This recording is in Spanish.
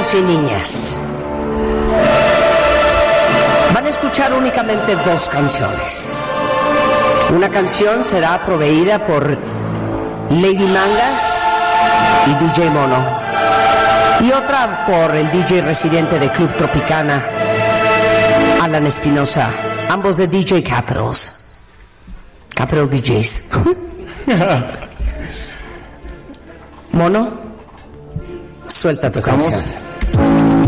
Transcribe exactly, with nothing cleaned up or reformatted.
niños y niñas, van a escuchar únicamente dos canciones. Una canción será proveída por Lady Mangas y D J Mono, y otra por el D J residente de Club Tropicana, Alan Espinosa, ambos de D J Capitals. Capital D Js. Mono, suelta tu ¿Empezamos? canción.